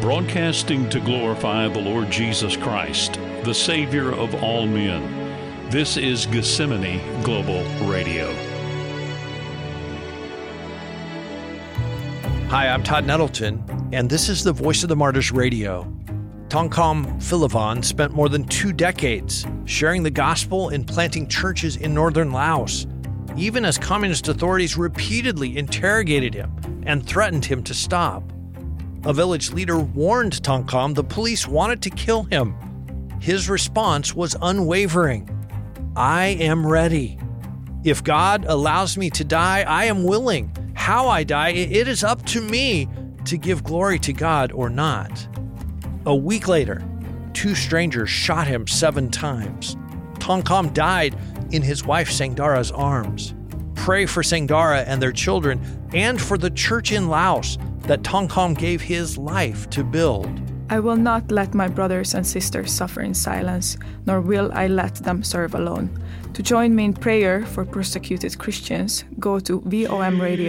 broadcasting to glorify the Lord Jesus Christ, the Savior of all men. This is Gethsemane Global Radio. Hi, I'm Todd Nettleton, and this is the Voice of the Martyrs Radio. Tongkham Philiphan spent more than 2 decades sharing the gospel and planting churches in northern Laos, even as communist authorities repeatedly interrogated him and threatened him to stop. A village leader warned Tongkham the police wanted to kill him. His response was unwavering. I am ready. If God allows me to die, I am willing. How I die, it is up to me to give glory to God or not. A week later, 2 strangers shot him 7 times. Tongkham died in his wife Sangdara's arms. Pray for Sangdara and their children and for the church in Laos that Tongkham gave his life to build. I will not let my brothers and sisters suffer in silence, nor will I let them serve alone. To join me in prayer for persecuted Christians, go to VOM Radio.